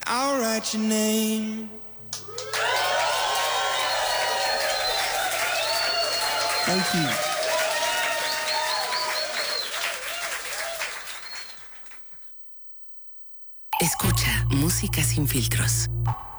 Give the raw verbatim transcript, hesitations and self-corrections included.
I'll write your name. Thank you. Escucha Música sin filtros.